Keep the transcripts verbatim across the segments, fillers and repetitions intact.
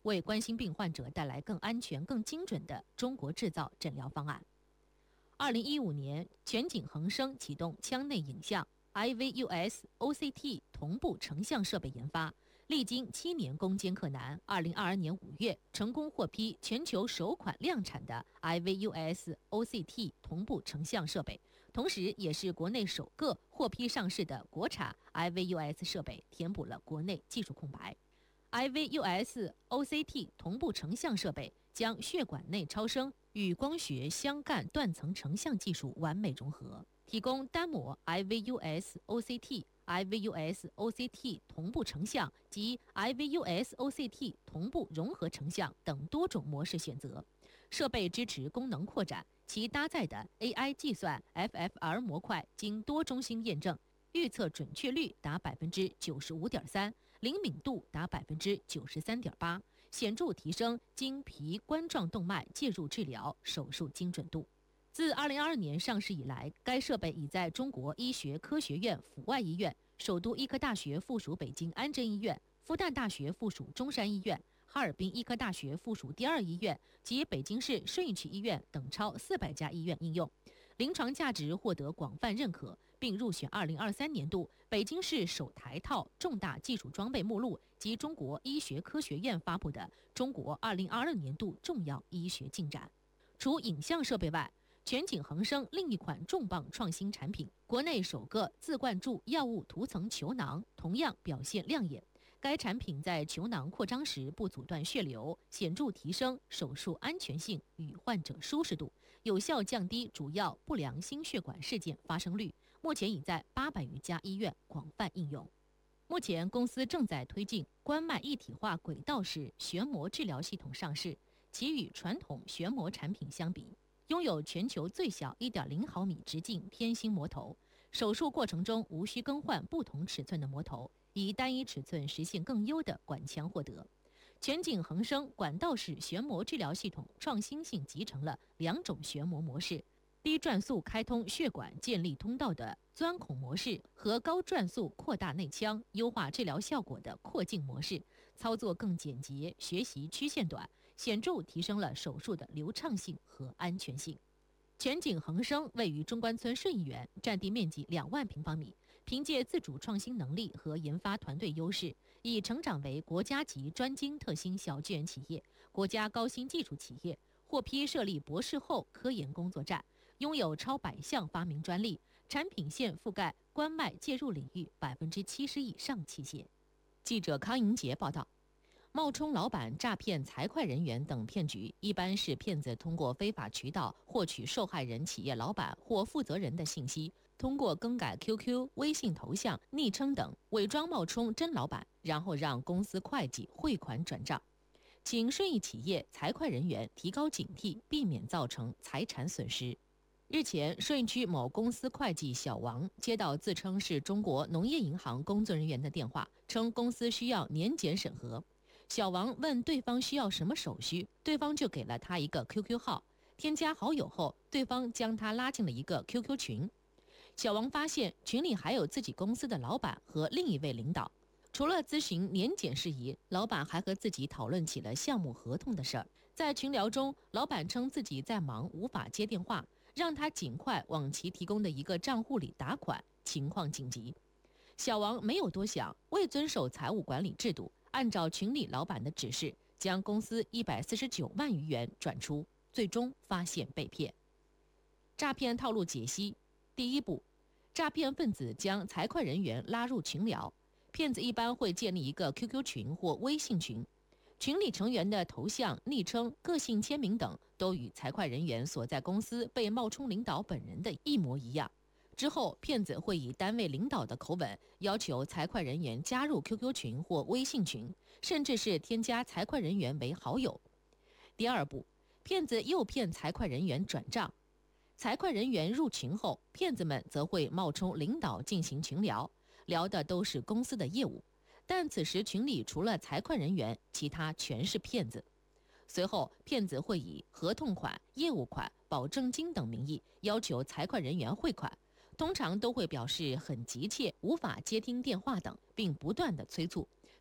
为冠心病患者带来更安全、更精准的中国制造诊疗方案。二零一五年，全景恒生启动腔内影像 I V U S O C T 同步成像设备研发，历经七年攻坚克难，二零二二年五月成功获批全球首款量产的 I V U S O C T 同步成像设备，同时也是国内首个获批上市的国产 I V U S 设备，填补了国内技术空白。I V U S O C T 同步成像设备将血管内超声与光学相干断层成像技术完美融合，提供单模 I V U S O C T、I V U S O C T 同步成像及 I V U S O C T 同步融合成像等多种模式选择。设备支持功能扩展，其搭载的 A I 计算 F F R 模块经多中心验证，预测准确率达百分之九十五点三，灵敏度达百分之九十三点八，显著提升经皮冠状动脉介入治疗手术精准度。自二零二二年上市以来，该设备已在中国医学科学院阜外医院、首都医科大学附属北京安贞医院、复旦大学附属中山医院、哈尔滨医科大学附属第二医院及北京市顺义区医院等超四百家医院应用，临床价值获得广泛认可，并入选二零二三年度北京市首台套重大技术装备目录及中国医学科学院发布的中国二零二二年度重要医学进展。除影像设备外，全景恒生另一款重磅创新产品，国内首个自灌注药物涂层球囊，同样表现亮眼。该产品在球囊扩张时不阻断血流，显著提升手术安全性与患者舒适度，有效降低主要不良心血管事件发生率。目前已在八百余家医院广泛应用。目前公司正在推进冠脉一体化轨道式旋膜治疗系统上市，其与传统旋膜产品相比，拥有全球最小 一点零毫米直径偏心膜头，手术过程中无需更换不同尺寸的膜头，以单一尺寸实现更优的管腔获得。全景恒生管道式旋膜治疗系统创新性集成了两种旋膜模式：低转速开通血管建立通道的钻孔模式和高转速扩大内腔、优化治疗效果的扩镜模式，操作更简洁，学习曲线短，显著提升了手术的流畅性和安全性。全景恒生位于中关村顺义园，占地面积两万平方米，凭借自主创新能力和研发团队优势，已成长为国家级专精特新小巨人企业、国家高新技术企业，获批设立博士后科研工作站，拥有超百项发明专利，产品线覆盖冠脉介入领域百分之七十以上器械。记者康莹杰报道。冒充老板、诈骗财会人员等骗局，一般是骗子通过非法渠道获取受害人企业老板或负责人的信息，通过更改 Q Q、微信头像、昵称等，伪装冒充真老板，然后让公司会计汇款转账。请顺义企业财会人员提高警惕，避免造成财产损失。日前，顺义区某公司会计小王接到自称是中国农业银行工作人员的电话，称公司需要年检审核。小王问对方需要什么手续，对方就给了他一个 Q Q 号，添加好友后，对方将他拉进了一个 Q Q 群。小王发现群里还有自己公司的老板和另一位领导，除了咨询年检事宜，老板还和自己讨论起了项目合同的事儿。在群聊中，老板称自己在忙无法接电话，让他尽快往其提供的一个账户里打款，情况紧急。小王没有多想，未遵守财务管理制度，按照群里老板的指示，将公司一百四十九万余元转出，最终发现被骗。诈骗套路解析：第一步，诈骗分子将财会人员拉入群聊，骗子一般会建立一个 Q Q 群或微信群，群里成员的头像、昵称、个性签名等都与财会人员所在公司被冒充领导本人的一模一样。之后，骗子会以单位领导的口吻要求财会人员加入 Q Q 群或微信群，甚至是添加财会人员为好友。第二步，骗子诱骗财会人员转账。财会人员入群后，骗子们则会冒充领导进行群聊，聊的都是公司的业务，但此时群里除了财会人员，其他全是骗子。随后，骗子会以合同款、业务款、保证金等名义要求财会人员汇款，通常都会表示很急切，无法接听电话等，并不断的催促，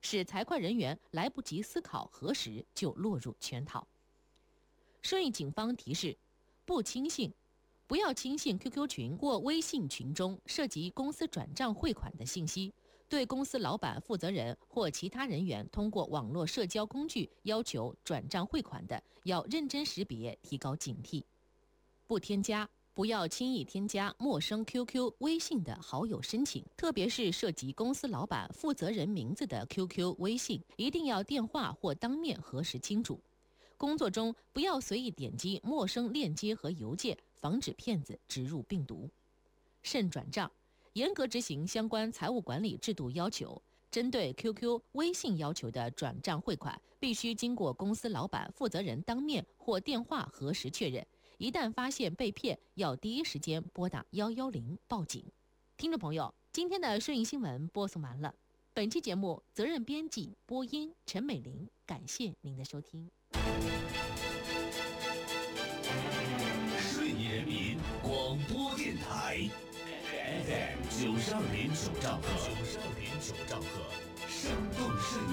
使财会人员来不及思考核实就落入圈套。顺义警方提示：不轻信，不要轻信 Q Q 群或微信群中涉及公司转账汇款的信息。对公司老板、负责人或其他人员通过网络社交工具要求转账汇款的，要认真识别，提高警惕。不添加，不要轻易添加陌生 Q Q、微信的好友申请，特别是涉及公司老板、负责人名字的 Q Q、微信，一定要电话或当面核实清楚。工作中不要随意点击陌生链接和邮件，防止骗子植入病毒。慎转账，严格执行相关财务管理制度要求。针对 Q Q、微信要求的转账汇款，必须经过公司老板、负责人当面或电话核实确认。一旦发现被骗，要第一时间拨打一一零报警。听众朋友，今天的顺义新闻播送完了。本期节目责任编辑播音陈美玲，感谢您的收听。 顺义人民广播电台 F M 九十二点九兆赫，九十二点九兆赫，生动顺义。